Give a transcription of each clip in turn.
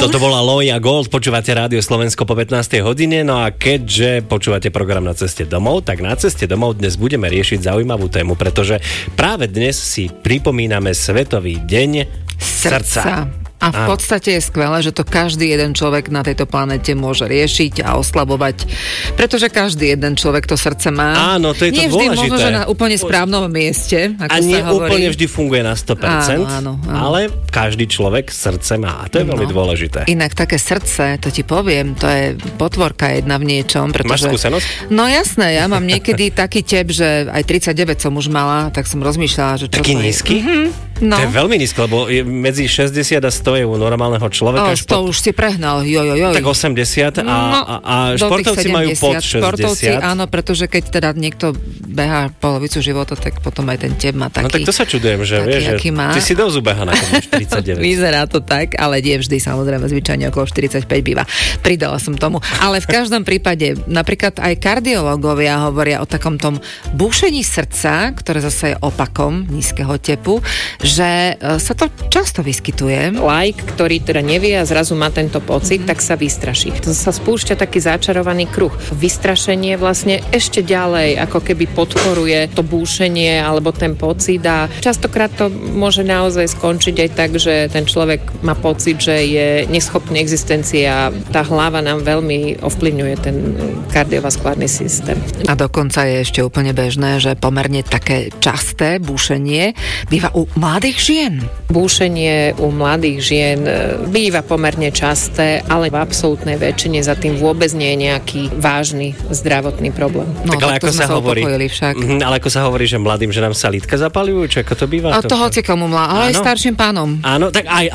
Toto bola Loja Gold, počúvate Rádio Slovensko po 15. hodine, no a keďže počúvate program Na ceste domov, tak Na ceste domov dnes budeme riešiť zaujímavú tému, pretože práve dnes si pripomíname Svetový deň srdca. A v podstate je skvelé, že to každý jeden človek na tejto planete môže riešiť a oslabovať, pretože každý jeden človek to srdce má. Áno, to je to dôležité. Nie vždy možno, že na úplne správnom mieste, ako a nie sa hovorí. úplne vždy funguje na 100%, áno. Ale každý človek srdce má a to je veľmi dôležité. Inak také srdce, to ti poviem, to je potvorka jedna v niečom. Pretože... Máš skúsenosť? No jasné, ja mám niekedy taký tep, že aj 39 som už mala, tak som rozmýšľala, že čo taký nízky? No. To je veľmi nízky, lebo medzi 60 a 100 je u normálneho človeka. To už si prehnal, Tak 80 a športovci majú pod 60. Športovci, áno, pretože keď teda niekto behá polovicu života, tak potom aj ten tep má taký. No tak to sa čudujem, že vieš, že ty si dosť ubeha na 49. Vyzerá to tak, ale nie vždy, samozrejme, zvyčajne okolo 45 býva. Pridala som tomu. Ale v každom prípade, napríklad aj kardiológovia hovoria o takom tom búšení srdca, ktoré zase je opakom nízkeho tepu, že sa to často vyskytuje. Laik, ktorý teda nevie a zrazu má tento pocit, tak sa vystraší. To sa spúšťa taký začarovaný kruh. Vystrašenie vlastne ešte ďalej, ako keby podporuje to búšenie alebo ten pocit a častokrát to môže naozaj skončiť aj tak, že ten človek má pocit, že je neschopný existencie a tá hlava nám veľmi ovplyvňuje ten kardiovaskulárny systém. A dokonca je ešte úplne bežné, že pomerne také časté búšenie býva u mladých žien. Búšenie u mladých žien býva pomerne časté, ale v absolútnej väčšine za tým vôbec nie je nejaký vážny zdravotný problém. No, tak ale ako sa hovorí, ale ako sa hovorí, že mladým ženám sa lítka zapaľujú, čo ako to býva? A to hocikomu ale aj starším pánom. Áno, tak aj.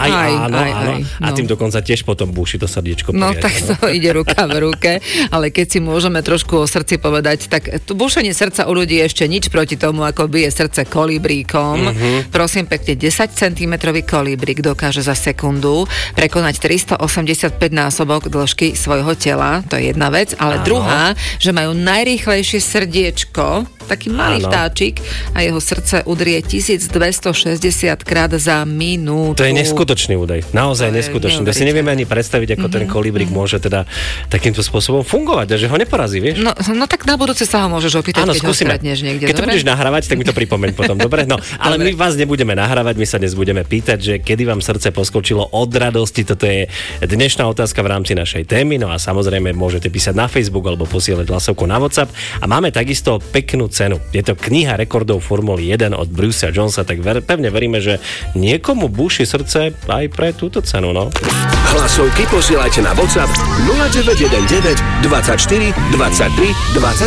A tým dokonca tiež potom búši to srdiečko. No tak to ide ruka v ruke, ale keď si môžeme trošku o srdci povedať, tak to búšenie srdca u ľudí je ešte nič proti tomu, ako bije srdce kolibríkom. Prosím pekne, 10 cm kolibrík dokáže za sekundu prekonať 385 násobok dĺžky svojho tela, to je jedna vec, ale druhá, že majú najrýchlejšie srdiečko, taký malý vtáčik a jeho srdce udrie 1260 krát za minútu. To je neskutočný údaj. Naozaj neskutočný. To si nevieme ani predstaviť, ako ten kolibrík môže teda takýmto spôsobom fungovať, a že ho neporazí, vieš? No tak na budúce sa ho môžeš opýtať, keď ho stretneš niekde. Keď to budeš nahrávať, tak mi to pripomeň potom, dobre? No, ale my vás nebudeme nahrávať, my sa dnes budeme pýtať, že kedy vám srdce poskočilo od radosti. Toto je dnešná otázka v rámci našej témy. No a samozrejme môžete písať na Facebook alebo posielať hlasovku na WhatsApp. A máme takisto peknú cenu. Je to kniha rekordov Formuly 1 od Brucea Jonesa, tak pevne veríme, že niekomu búši srdce aj pre túto cenu, no. Hlasovky posielajte na WhatsApp 0919 24 23 24.